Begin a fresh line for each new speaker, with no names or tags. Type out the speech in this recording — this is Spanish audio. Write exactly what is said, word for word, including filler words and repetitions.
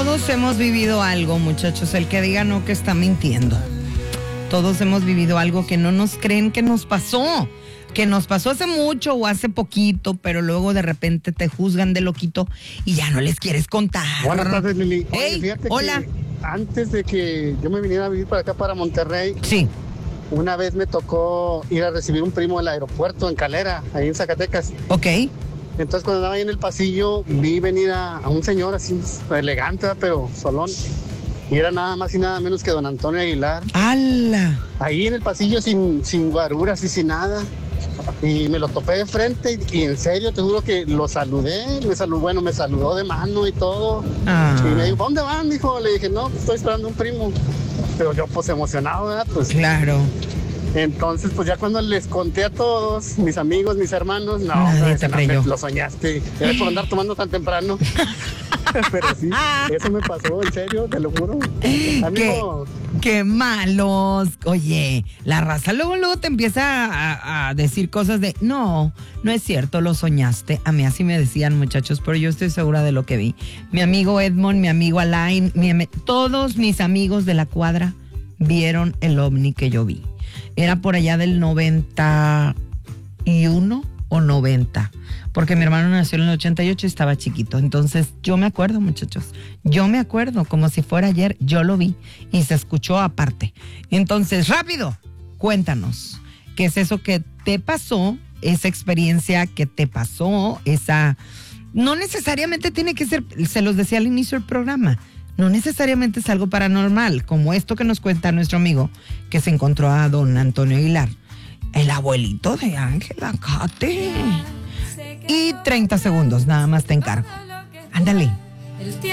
Todos hemos vivido algo, muchachos. El que diga no, que está mintiendo. Todos hemos vivido algo que no nos creen que nos pasó. Que nos pasó hace mucho o hace poquito, pero luego de repente te juzgan de loquito y ya no les quieres contar.
Buenas tardes, Lili. Oye,
Hey,
fíjate
hola.
que antes de que yo me viniera a vivir para acá, para Monterrey,
Sí.
una vez me tocó ir a recibir un primo del aeropuerto en Calera, ahí en Zacatecas.
Ok.
Entonces cuando andaba ahí en el pasillo, vi venir a, a un señor así elegante, pero solón. Y era nada más y nada menos que don Antonio Aguilar.
¡Hala!
Ahí en el pasillo sin, sin guaruras y sin nada. Y me lo topé de frente y, y en serio te juro que lo saludé. Me saludó, bueno, me saludó de mano y todo.
Ah.
Y me dijo, ¿dónde van, hijo? Le dije, no, estoy esperando un primo. Pero yo pues emocionado, ¿verdad? Pues
Claro.
entonces, pues ya cuando les conté a todos, mis amigos, mis hermanos, no,
Nadie
pues,
te
no,
creyó.
lo soñaste. Era por andar tomando tan temprano. Pero sí, eso me pasó, en serio, te lo juro.
¿Qué?
Amigo,
¡Qué malos! Oye, la raza luego, luego te empieza a, a decir cosas de, no, no es cierto, lo soñaste. A mí así me decían, muchachos, pero yo estoy segura de lo que vi. Mi amigo Edmond, mi amigo Alain, mi ami- todos mis amigos de la cuadra vieron el ovni que yo vi. Era por allá del noventa y uno o noventa, porque mi hermano nació en el ochenta y ocho y estaba chiquito. Entonces yo me acuerdo, muchachos, yo me acuerdo como si fuera ayer, yo lo vi y se escuchó aparte. Entonces, rápido, cuéntanos, ¿qué es eso que te pasó? Esa experiencia que te pasó, esa... No necesariamente tiene que ser, se los decía al inicio del programa, no necesariamente es algo paranormal, como esto que nos cuenta nuestro amigo, que se encontró a don Antonio Aguilar, el abuelito de Ángela Cate. Y treinta segundos, nada más te encargo. Ándale.